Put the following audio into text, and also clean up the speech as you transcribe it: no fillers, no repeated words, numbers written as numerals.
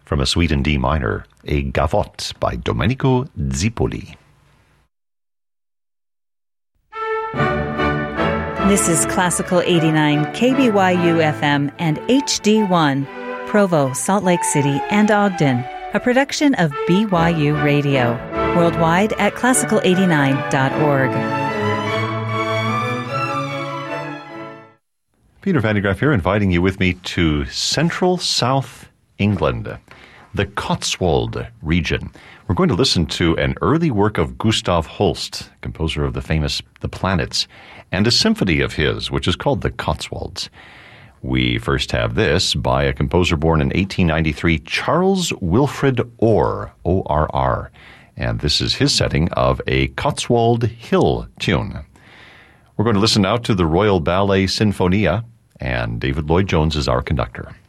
From a suite in D minor, a gavotte by Domenico Zipoli. This is Classical 89 KBYU FM and HD1, Provo, Salt Lake City, and Ogden, a production of BYU Radio, worldwide at classical89.org. Peter Van de Graaff here, inviting you with me to central South England, the Cotswold region. We're going to listen to an early work of Gustav Holst, composer of the famous The Planets, and a symphony of his, which is called The Cotswolds. We first have this by a composer born in 1893, Charles Wilfred Orr, O-R-R, and this is his setting of a Cotswold Hill tune. We're going to listen now to the Royal Ballet Sinfonia, and David Lloyd-Jones is our conductor.